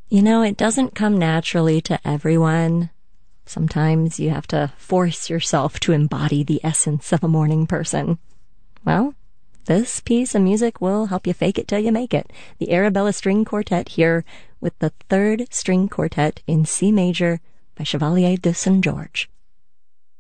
You know, it doesn't come naturally to everyone. Sometimes you have to force yourself to embody the essence of a morning person. Well, this piece of music will help you fake it till you make it. The Arabella String Quartet here with the Third String Quartet in C major by Chevalier de St. George.